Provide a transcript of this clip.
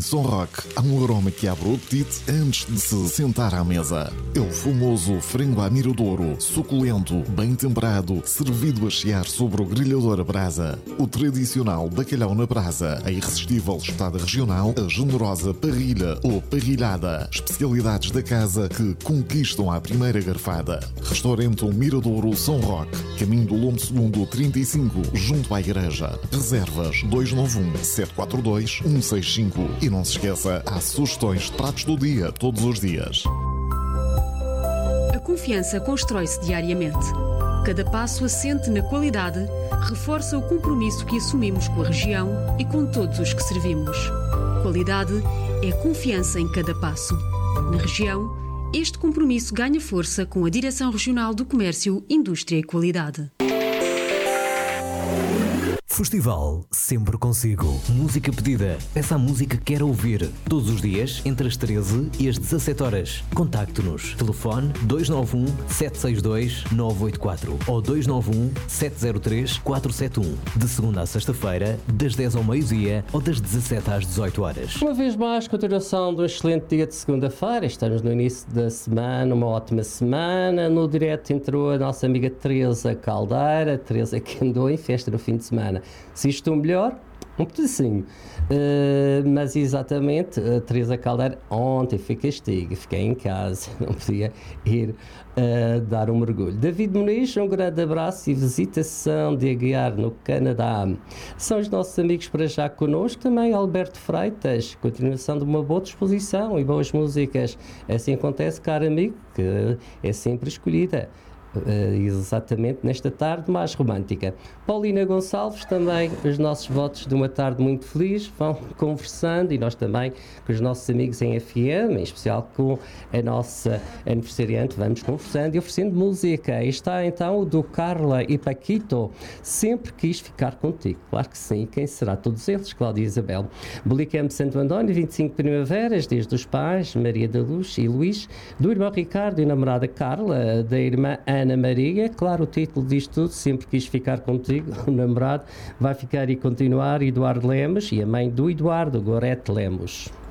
Som Rock há um aroma que abre o apetite antes de se sentar à mesa. É o famoso frango à miradouro, suculento, bem temperado, servido a chiar sobre o grelhador a brasa. O tradicional bacalhau na brasa, a irresistível espetada regional, a generosa parrilha ou parrilhada. Especialidades da casa que conquistam à primeira garfada. Restaurante Miradouro Som Rock, caminho do Lombo Segundo 35, junto à igreja. Reservas 291-742-165. E não se esqueça, há sugestões de pratos do dia, todos os dias. A confiança constrói-se diariamente. Cada passo assente na qualidade reforça o compromisso que assumimos com a região e com todos os que servimos. Qualidade é confiança em cada passo. Na região, este compromisso ganha força com a Direção Regional do Comércio, Indústria e Qualidade. Festival sempre consigo. Música pedida. Peça a música que quer ouvir. Todos os dias, entre as 13 e as 17 horas. Contacte-nos. Telefone 291-762-984 ou 291-703-471. De segunda a sexta-feira, das 10 ao meio-dia ou das 17 às 18 horas. Uma vez mais, continuação de um excelente dia de segunda-feira. Estamos no início da semana, uma ótima semana. No direto entrou a nossa amiga Teresa Caldeira. Teresa que andou em festa no fim de semana. Se isto é melhor, um pedacinho. Mas exatamente, a Teresa Caldeira ontem foi castigo, fiquei em casa, não podia ir dar um mergulho. David Muniz, um grande abraço e visitação de Aguiar no Canadá. São os nossos amigos para já connosco, também Alberto Freitas, continuação de uma boa disposição e boas músicas. Assim acontece, caro amigo, que é sempre escolhida. Exatamente nesta tarde mais romântica. Paulina Gonçalves, também os nossos votos de uma tarde muito feliz, vão conversando e nós também com os nossos amigos em FM, em especial com a nossa aniversariante, vamos conversando e oferecendo música. Aí está então o do Carla e Paquito, Sempre Quis Ficar Contigo. Claro que sim, quem será? Todos eles, Cláudia e Isabel. Bolicampo Santo António, 25 primaveras, dias dos pais, Maria da Luz e Luís, do irmão Ricardo e namorada Carla, da irmã Ana Maria. Claro, o título diz tudo, Sempre Quis Ficar Contigo. O namorado vai ficar e continuar, Eduardo Lemos, e a mãe do Eduardo, Gorete Lemos.